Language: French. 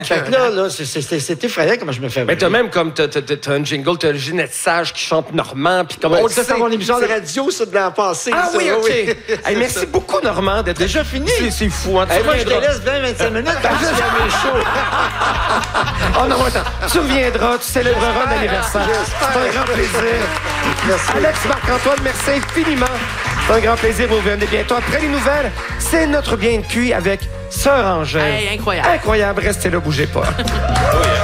Fait que là, c'est effrayant comment je me fais. Mais t'as même comme, t'as un jingle, t'as Ginette Sage qui chante Normand, puis comme Ouais, on ça, c'est mon émission de radio, ça, de l'an passé. Ah ça, oui, OK. oui. Hey, merci beaucoup, Normand, d'être Déjà fini? C'est fou, hein? Hey, moi, je te laisse 20-25 minutes parce qu'il y a mes shows. Oh non, attends. Tu reviendras, tu célébreras l'anniversaire. C'est un grand plaisir. Merci. Alex Marc-Antoine, merci infiniment. C'est un grand plaisir. Vous revenez bientôt. Après les nouvelles, c'est notre bien de cuit avec Sœur Angèle. Hey, incroyable. Incroyable. Restez là, bougez pas.